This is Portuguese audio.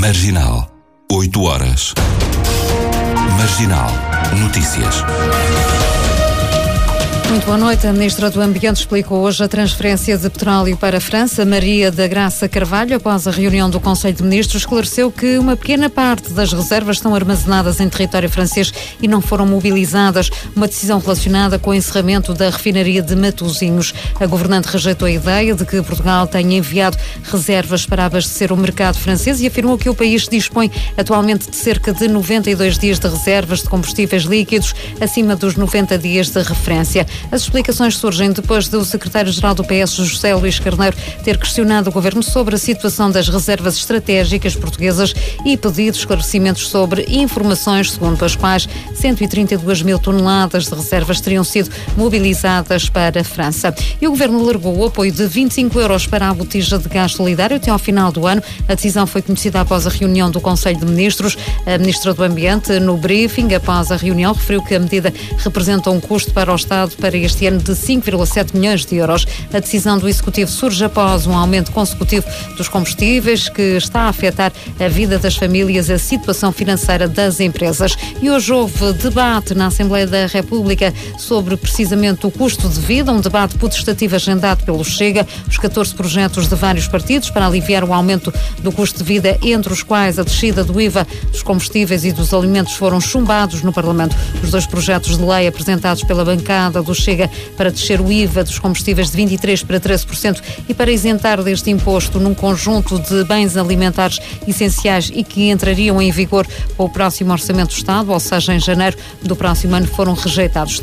Marginal, 8 horas. Marginal Notícias. Muito boa noite. A Ministra do Ambiente explicou hoje a transferência de petróleo para a França. Maria da Graça Carvalho, após a reunião do Conselho de Ministros, esclareceu que uma pequena parte das reservas estão armazenadas em território francês e não foram mobilizadas. Uma decisão relacionada com o encerramento da refinaria de Matosinhos. A governante rejeitou a ideia de que Portugal tenha enviado reservas para abastecer o mercado francês e afirmou que o país dispõe atualmente de cerca de 92 dias de reservas de combustíveis líquidos, acima dos 90 dias de referência. As explicações surgem depois do secretário-geral do PS, José Luís Carneiro, ter questionado o governo sobre a situação das reservas estratégicas portuguesas e pedido esclarecimentos sobre informações segundo as quais 132 mil toneladas de reservas teriam sido mobilizadas para a França. E o governo largou o apoio de 25 euros para a botija de gás solidário até ao final do ano. A decisão foi conhecida após a reunião do Conselho de Ministros. A Ministra do Ambiente, no briefing após a reunião, referiu que a medida representa um custo para o Estado para este ano de 5,7 milhões de euros. A decisão do Executivo surge após um aumento consecutivo dos combustíveis que está a afetar a vida das famílias e a situação financeira das empresas. E hoje houve debate na Assembleia da República sobre precisamente o custo de vida, um debate putestativo agendado pelo Chega. Os 14 projetos de vários partidos para aliviar o aumento do custo de vida, entre os quais a descida do IVA dos combustíveis e dos alimentos, foram chumbados no Parlamento. Os dois projetos de lei apresentados pela bancada do Chega para descer o IVA dos combustíveis de 23% para 13% e para isentar deste imposto num conjunto de bens alimentares essenciais e que entrariam em vigor com o próximo Orçamento do Estado, ou seja, em janeiro do próximo ano, foram rejeitados.